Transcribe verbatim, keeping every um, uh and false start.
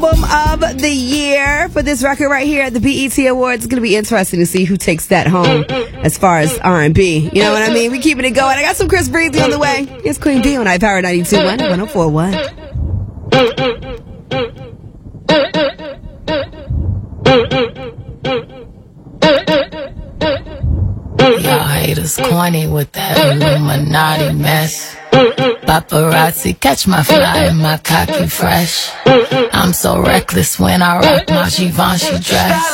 Album of the year for this record right here at the B E T Awards. It's going to be interesting to see who takes that home as far as R and B. You know what I mean? We keeping it going. I got some Chris Breezy on the way. Here's Queen B on iPower ninety-two point one, one oh four point one. Y'all haters corny with that Illuminati mess. Paparazzi catch my fly and my cocky fresh. I'm so reckless when I rock my Givenchy dress.